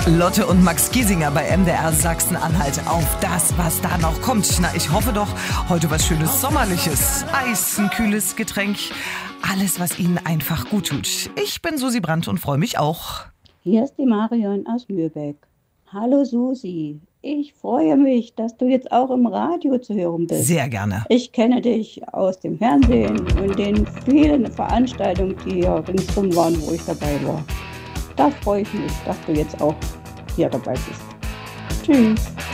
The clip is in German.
Lotte und Max Giesinger bei MDR Sachsen-Anhalt auf das, was da noch kommt. Na, ich hoffe doch, heute was Schönes Sommerliches. Eis, ein kühles Getränk, alles, was Ihnen einfach gut tut. Ich bin Susi Brandt und freue mich auch. Hier ist die Marion aus Lübeck. Hallo Susi, ich freue mich, dass du jetzt auch im Radio zu hören bist. Sehr gerne. Ich kenne dich aus dem Fernsehen und den vielen Veranstaltungen, die hier ringsrum waren, wo ich dabei war. Da freue ich mich, dass du jetzt auch hier dabei bist. Tschüss.